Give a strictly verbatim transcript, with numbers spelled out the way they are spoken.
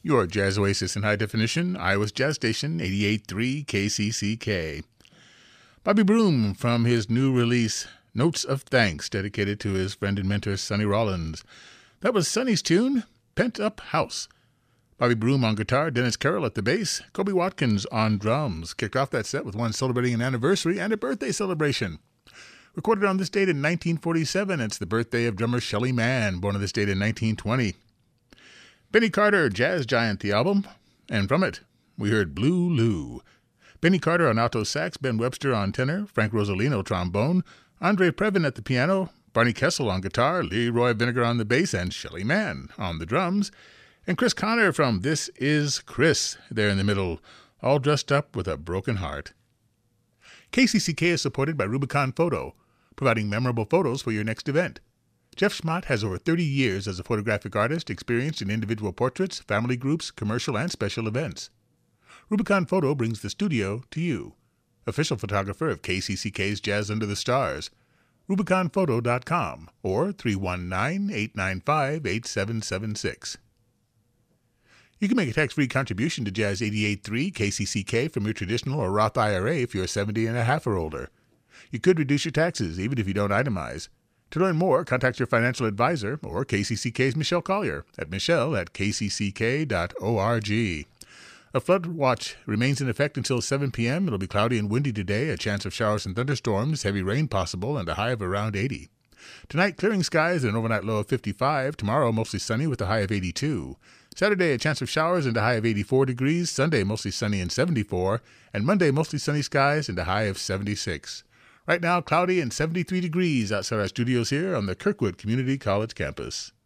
Your Jazz Oasis in high definition, Iowa's Jazz Station, eighty-eight point three K C C K. Bobby Broom from his new release, Notes of Thanks, dedicated to his friend and mentor, Sonny Rollins. That was Sonny's tune, Pent Up House. Bobby Broom on guitar, Dennis Carroll at the bass, Kobe Watkins on drums. Kicked off that set with one celebrating an anniversary and a birthday celebration. Recorded on this date in nineteen forty-seven, it's the birthday of drummer Shelly Manne, born on this date in nineteen twenty. Benny Carter, Jazz Giant, the album, and from it, we heard Blue Lou. Benny Carter on alto sax, Ben Webster on tenor, Frank Rosolino trombone, Andre Previn at the piano, Barney Kessel on guitar, Leroy Vinegar on the bass, and Shelly Manne on the drums, and Chris Connor from This Is Chris there in the middle, all dressed up with a broken heart. K C C K is supported by Rubicon Photo, providing memorable photos for your next event. Jeff Schmott has over thirty years as a photographic artist, experienced in individual portraits, family groups, commercial and special events. Rubicon Photo brings the studio to you. Official photographer of K C C K's Jazz Under the Stars. Rubicon Photo dot com or three one nine, eight nine five, eight seven seven six. You can make a tax-free contribution to Jazz eighty-eight point three K C C K from your traditional or Roth I R A if you're seventy and a half or older. You could reduce your taxes even if you don't itemize. To learn more, contact your financial advisor or K C C K's Michelle Collier at michelle at k c c k dot org. A flood watch remains in effect until seven p.m. It'll be cloudy and windy today, a chance of showers and thunderstorms, heavy rain possible, and a high of around eighty. Tonight, clearing skies and an overnight low of fifty-five. Tomorrow, mostly sunny with a high of eighty-two. Saturday, a chance of showers and a high of eighty-four degrees. Sunday, mostly sunny and seventy-four. And Monday, mostly sunny skies and a high of seventy-six. Right now, cloudy and seventy-three degrees outside our studios here on the Kirkwood Community College campus.